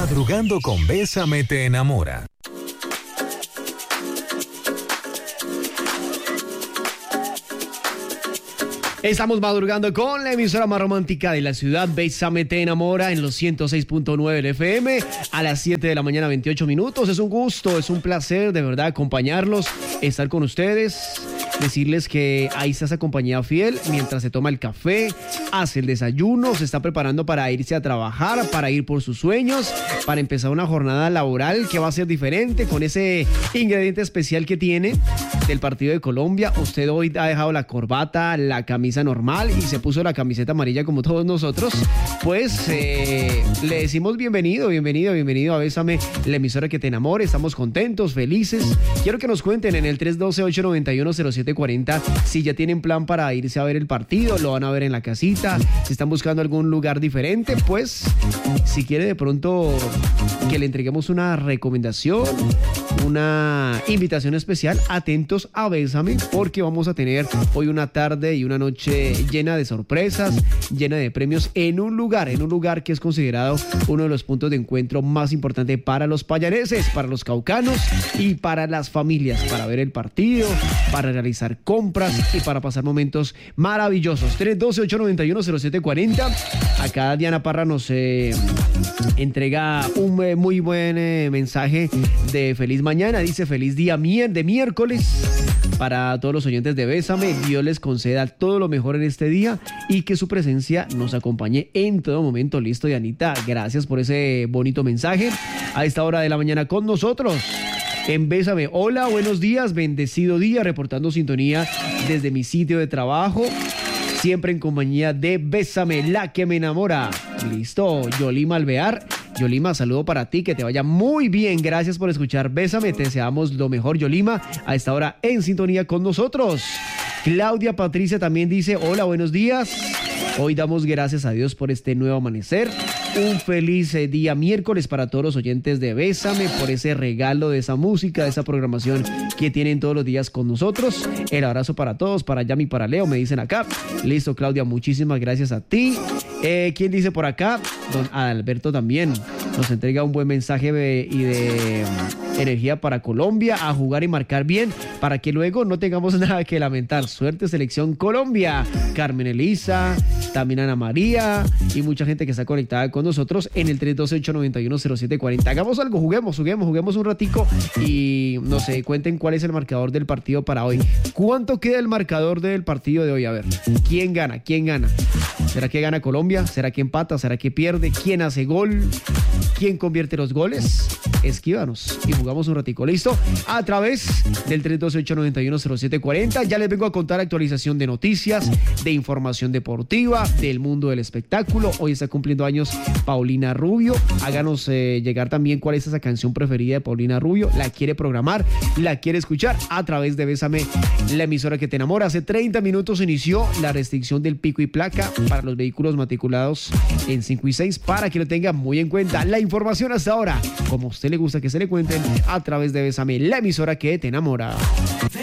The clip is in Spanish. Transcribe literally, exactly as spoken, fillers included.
Madrugando con Bésame te enamora. Estamos madrugando con la emisora más romántica de la ciudad, Bésame te enamora, en los ciento seis punto nueve del F M, a las siete de la mañana, veintiocho minutos. Es un gusto, es un placer de verdad acompañarlos, estar con ustedes, decirles que ahí está esa compañía fiel mientras se toma el café, hace el desayuno, se está preparando para irse a trabajar, para ir por sus sueños, para empezar una jornada laboral que va a ser diferente con ese ingrediente especial que tiene del partido de Colombia. Usted hoy ha dejado la corbata, la camisa normal y se puso la camiseta amarilla como todos nosotros. Pues eh, le decimos bienvenido, bienvenido, bienvenido a Bésame, la emisora que te enamore. Estamos contentos, felices. Quiero que nos cuenten en el tres uno dos, ocho nueve uno, cero siete cuatro cero si ya tienen plan para irse a ver el partido, lo van a ver en la casita, si están buscando algún lugar diferente. Pues si quiere de pronto que le entreguemos una recomendación, una invitación especial, atentos a Bésame, porque vamos a tener hoy una tarde y una noche llena de sorpresas, llena de premios en un lugar, en un lugar que es considerado uno de los puntos de encuentro más importantes para los payaneses, para los caucanos y para las familias, para ver el partido, para realizar compras y para pasar momentos maravillosos. tres uno dos, ocho nueve uno, cero siete cuatro cero. Acá Diana Parra nos eh, entrega un eh, muy buen eh, mensaje de feliz mañana. Dice: feliz día mier- de miércoles para todos los oyentes de Bésame. Dios les conceda todo lo mejor en este día y que su presencia nos acompañe en todo momento. Listo, Dianita, gracias por ese bonito mensaje a esta hora de la mañana con nosotros en Bésame. Hola, buenos días, bendecido día, reportando sintonía desde mi sitio de trabajo, siempre en compañía de Bésame, la que me enamora. Listo, Yolima Alvear. Yolima, saludo para ti, que te vaya muy bien. Gracias por escuchar Bésame, te deseamos lo mejor, Yolima, a esta hora en sintonía con nosotros. Claudia Patricia también dice: hola, buenos días. Hoy damos gracias a Dios por este nuevo amanecer. Un feliz eh, día miércoles para todos los oyentes de Bésame, por ese regalo de esa música, de esa programación que tienen todos los días con nosotros. El abrazo para todos, para Yami, para Leo, me dicen acá. Listo, Claudia, muchísimas gracias a ti. Eh, ¿Quién dice por acá? Don Alberto también nos entrega un buen mensaje de, y de um, energía para Colombia, a jugar y marcar bien para que luego no tengamos nada que lamentar. Suerte, selección Colombia. Carmen Elisa, también Ana María y mucha gente que está conectada con nosotros en el tres uno dos, ocho nueve uno, cero siete cuatro cero. Hagamos algo, juguemos, juguemos, juguemos un ratico y no sé, cuenten cuál es el marcador del partido para hoy. ¿Cuánto queda el marcador del partido de hoy? A ver, ¿quién gana? ¿Quién gana? ¿Será que gana Colombia? ¿Será que empata? ¿Será que pierde? ¿Quién hace gol? ¿Quién convierte los goles? Esquívanos y jugamos un ratico. ¿Listo? A través del tres uno dos, ocho nueve uno, cero siete cuatro cero. Ya les vengo a contar actualización de noticias, de información deportiva, del mundo del espectáculo. Hoy está cumpliendo años Paulina Rubio. Háganos eh, llegar también cuál es esa canción preferida de Paulina Rubio. ¿La quiere programar? ¿La quiere escuchar? A través de Bésame, la emisora que te enamora. Hace treinta minutos inició la restricción del pico y placa para los vehículos matriculados en cinco y seis, para que lo tengan muy en cuenta. La información hasta ahora, como a usted le gusta que se le cuenten, a través de Bésame, la emisora que te enamora.